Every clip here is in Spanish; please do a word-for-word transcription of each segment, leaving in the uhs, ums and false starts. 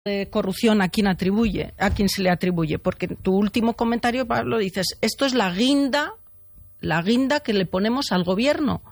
de corrupción a quién atribuye, a quién se le atribuye, porque en tu último comentario, Pablo, dices, esto es la guinda, la guinda que le ponemos al gobierno.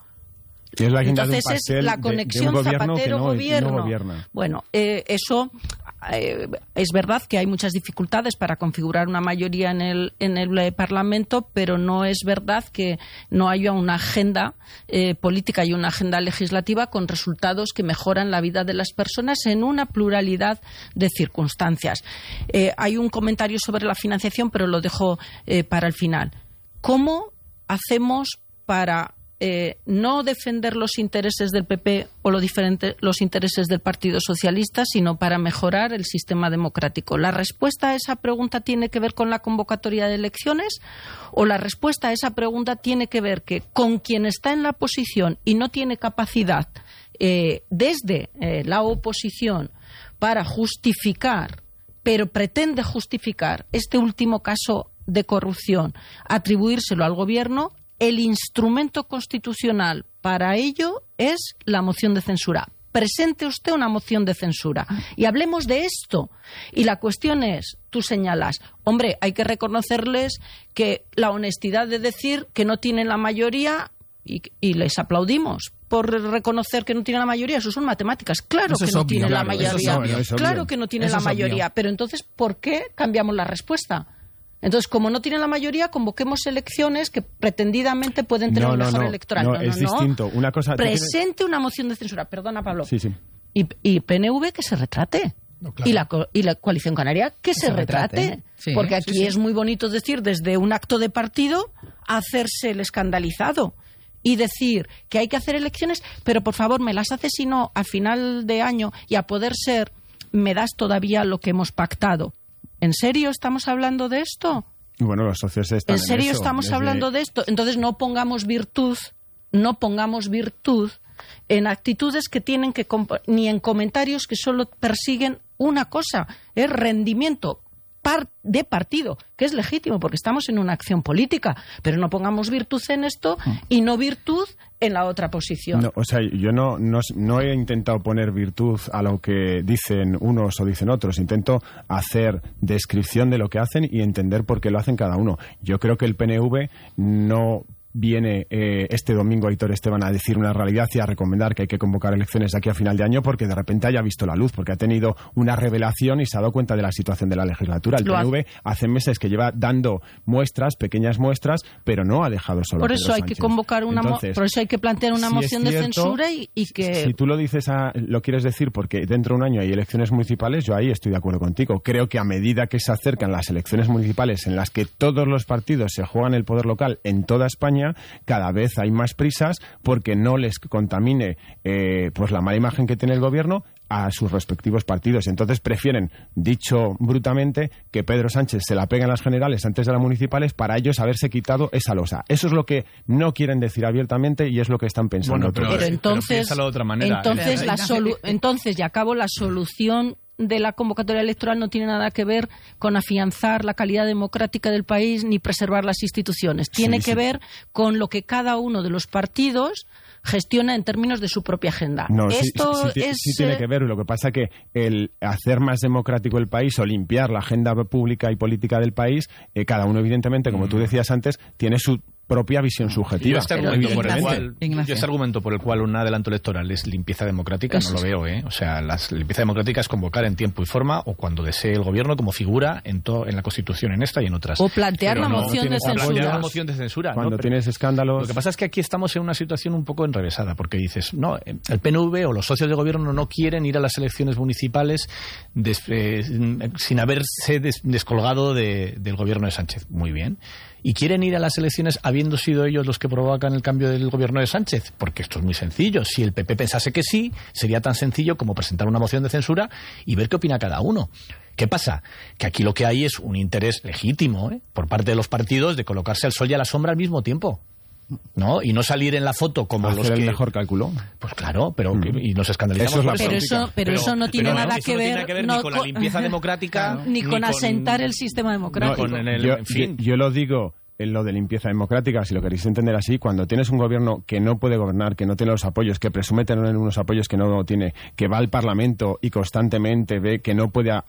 Y es la guinda Entonces de un pastel es la conexión de, de Zapatero-gobierno. No, no bueno, eh, eso eh, es verdad que hay muchas dificultades para configurar una mayoría en el, en el eh, Parlamento, pero no es verdad que no haya una agenda eh, política y una agenda legislativa con resultados que mejoran la vida de las personas en una pluralidad de circunstancias. Eh, hay un comentario sobre la financiación, pero lo dejo eh, para el final. ¿Cómo hacemos para Eh, no defender los intereses del P P o lo diferente, los intereses del Partido Socialista, sino para mejorar el sistema democrático? ¿La respuesta a esa pregunta tiene que ver con la convocatoria de elecciones o la respuesta a esa pregunta tiene que ver que con quien está en la oposición y no tiene capacidad eh, desde eh, la oposición para justificar, pero pretende justificar este último caso de corrupción, atribuírselo al gobierno? El instrumento constitucional para ello es la moción de censura. Presente usted una moción de censura y hablemos de esto. Y la cuestión es, tú señalas, hombre, hay que reconocerles que la honestidad de decir que no tienen la mayoría y, y les aplaudimos por reconocer que no tienen la mayoría. Eso son matemáticas. Claro eso que no obvio, tienen claro, la mayoría. Eso es obvio, claro que no tienen la mayoría. Obvio. Pero entonces, ¿por qué cambiamos la respuesta? Entonces, como no tienen la mayoría, convoquemos elecciones que pretendidamente pueden tener no, un no, mejor no, electoral. No, no, no, es no. distinto. Una cosa, Presente tienes... una moción de censura. Perdona, Pablo. Sí, sí. Y, y P N V que se retrate. No, claro. y, la, y la coalición canaria que, que se, se retrate. retrate. Sí, porque aquí sí, sí. es muy bonito decir, desde un acto de partido, hacerse el escandalizado. Y decir que hay que hacer elecciones, pero por favor, me las haces si no, a final de año, y a poder ser, me das todavía lo que hemos pactado. ¿En serio estamos hablando de esto? Bueno, los socios están ¿En serio en eso, estamos desde... hablando de esto? Entonces no pongamos virtud, no pongamos virtud en actitudes que tienen que ni en comentarios que solo persiguen una cosa, es rendimiento par de partido, que es legítimo porque estamos en una acción política, pero no pongamos virtud en esto y no virtud en la otra posición. No, o sea, yo no, no, no he intentado poner virtud a lo que dicen unos o dicen otros. Intento hacer descripción de lo que hacen y entender por qué lo hacen cada uno. Yo creo que el P N V no viene eh, este domingo Aitor Esteban a decir una realidad y a recomendar que hay que convocar elecciones de aquí a final de año porque de repente haya visto la luz, porque ha tenido una revelación y se ha dado cuenta de la situación de la legislatura. El P N V hace meses que lleva dando muestras, pequeñas muestras, pero no ha dejado solo por a eso Pedro hay Sánchez. que convocar una Entonces, por eso hay que plantear una si moción es cierto, de censura y, y que si tú lo dices a, lo quieres decir porque dentro de un año hay elecciones municipales, yo ahí estoy de acuerdo contigo. Creo que a medida que se acercan las elecciones municipales en las que todos los partidos se juegan el poder local en toda España, cada vez hay más prisas porque no les contamine eh, pues la mala imagen que tiene el gobierno a sus respectivos partidos. Entonces prefieren, dicho brutamente, que Pedro Sánchez se la pegue en las generales antes de las municipales para ellos haberse quitado esa losa. Eso es lo que no quieren decir abiertamente y es lo que están pensando. Bueno, pero, pero entonces, pero de otra manera. Entonces, la solu- entonces, y acabo, la solución de la convocatoria electoral no tiene nada que ver con afianzar la calidad democrática del país ni preservar las instituciones. Tiene sí, que sí. ver con lo que cada uno de los partidos gestiona en términos de su propia agenda. No, Esto sí, sí, sí, es... sí tiene que ver. Lo que pasa que el hacer más democrático el país o limpiar la agenda pública y política del país, eh, cada uno evidentemente, como mm. tú decías antes, tiene su propia visión subjetiva. Yo este, argumento por, el cual, yo este argumento por el cual un adelanto electoral es limpieza democrática no lo veo, ¿eh? O sea, la limpieza democrática es convocar en tiempo y forma o cuando desee el gobierno como figura en, to, en la Constitución, en esta y en otras. O plantear la no, moción de censura. Plantear la moción de censura. Cuando ¿no? tienes escándalos... Lo que pasa es que aquí estamos en una situación un poco enrevesada porque dices, no, el P N V o los socios de gobierno no quieren ir a las elecciones municipales des, eh, sin haberse des, descolgado de, del gobierno de Sánchez. Muy bien. Y quieren ir a las elecciones habiendo sido ellos los que provocan el cambio del gobierno de Sánchez, porque esto es muy sencillo. Si el P P pensase que sí, sería tan sencillo como presentar una moción de censura y ver qué opina cada uno. ¿Qué pasa? Que aquí lo que hay es un interés legítimo, ¿eh? por parte de los partidos de colocarse al sol y a la sombra al mismo tiempo. ¿No? Y no salir en la foto como Hacer los que... el mejor cálculo. Pues claro, pero mm. y nos escandalizamos eso es la por pero, eso, pero, pero eso no tiene pero nada no, que, no ver, tiene que ver no ni con la limpieza democrática ni, ni con, con asentar el sistema democrático. No, con el, yo, en fin. yo, yo lo digo en lo de limpieza democrática, si lo queréis entender así, cuando tienes un gobierno que no puede gobernar, que no tiene los apoyos, que presume tener unos apoyos que no tiene, que va al Parlamento y constantemente ve que no puede